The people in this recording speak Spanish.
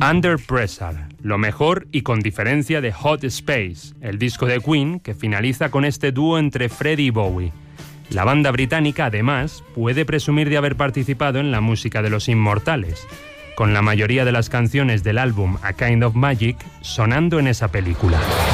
Under Pressure, lo mejor y con diferencia de Hot Space, el disco de Queen que finaliza con este dúo entre Freddie y Bowie. La banda británica, además, puede presumir de haber participado en la música de Los Inmortales, con la mayoría de las canciones del álbum A Kind of Magic sonando en esa película.